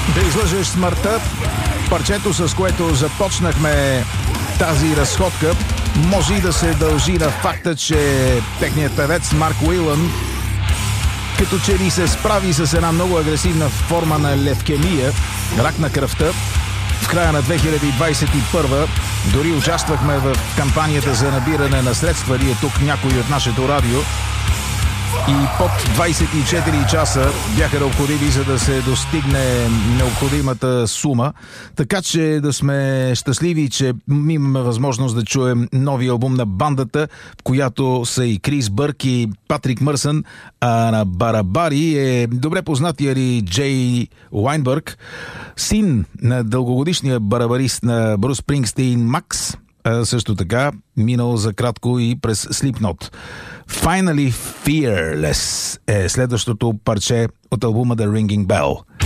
Да излъжеш смъртта, парчето, с което започнахме тази разходка, може и да се дължи на факта, че техният певец Марк Уилън като че ли се справи с една много агресивна форма на левкемия, рак на кръвта. В края на 2021 дори участвахме в кампанията за набиране на средства, ние тук някои от нашето радио, и под 24 часа бяха необходими, за да се достигне необходимата сума. Така че да сме щастливи, че имаме възможност да чуем новия албум на бандата, в която са и Крис Бърк и Патрик Мърсън, а на барабари е добре познатия ли Джей Уайнбърг, син на дългогодишния барабарист на Брус Спрингстин Макс, също така минал за кратко и през Slipknot. Finally Fearless е следващото парче от албума The Ringing Bell.